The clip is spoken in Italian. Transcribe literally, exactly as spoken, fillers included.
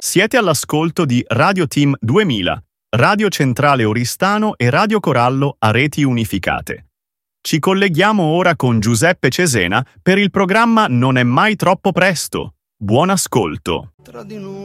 Siete all'ascolto di Radio Team duemila, Radio Centrale Oristano e Radio Corallo a reti unificate. Ci colleghiamo ora con Giuseppe Cesena per il programma Non è mai troppo presto. Buon ascolto. Tra di noi